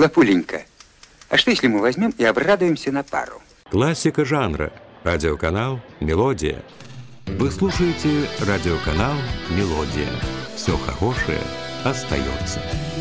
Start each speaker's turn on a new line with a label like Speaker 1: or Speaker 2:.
Speaker 1: Лапуленька, а что если мы возьмем и обрадуемся на пару?
Speaker 2: Классика жанра. Радиоканал «Мелодия». Вы слушаете радиоканал «Мелодия». Все хорошее остается.